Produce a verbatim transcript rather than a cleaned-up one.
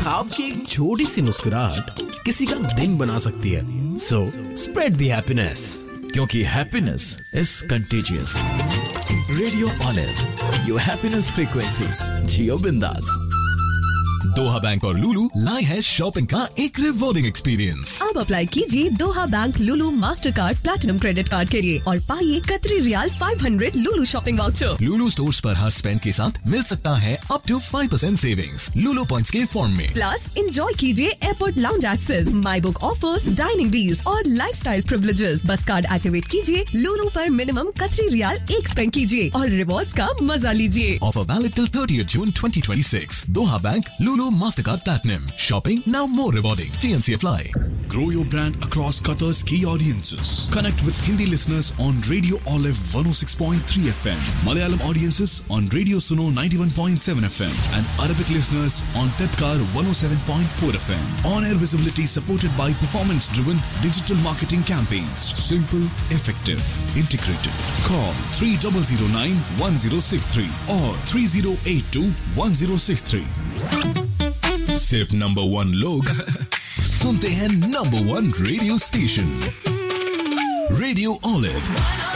आपकी एक छोटी सी मुस्कुराहट किसी का दिन बना सकती है। सो स्प्रेड द हैप्पीनेस, क्योंकि happiness is contagious. Radio olive, your happiness frequency. जियो बिंदास। दोहा बैंक और लुलु लाए है शॉपिंग का एक रिवॉर्डिंग एक्सपीरियंस। अब अप्लाई कीजिए दोहा बैंक लुलु master card platinum credit card के लिए और पाइए कतरी रियाल पाँच सौ लुलु शॉपिंग वाउचर। लुलु स्टोर्स पर हर स्पेंड के साथ मिल सकता है up to five percent savings Lulu points के फॉर्म में। प्लस एंजॉय कीजिए airport lounge access, my book offers, dining deals और लाइफस्टाइल प्रिविलेजेस। बस कार्ड एक्टिवेट कीजिए, लुलु पर मिनिमम कतरी रियाल एक स्पेंड कीजिए और रिवॉर्ड्स का मजा लीजिए। Offer valid till thirtieth June twenty twenty six. Doha bank Lulu Mastercard Platinum. Shopping now more rewarding. T N C apply. Grow your brand across Qatar's key audiences. Connect with Hindi listeners on Radio Olive one oh six point three F M, Malayalam audiences on Radio Suno ninety-one point seven F M, and Arabic listeners on Tedkar one oh seven point four F M. On-air visibility supported by performance-driven digital marketing campaigns. Simple, effective, integrated. Call three zero zero nine one zero six three or three zero eight two one zero six three. सिर्फ number one लोग सुनते हैं number one radio station radio olive.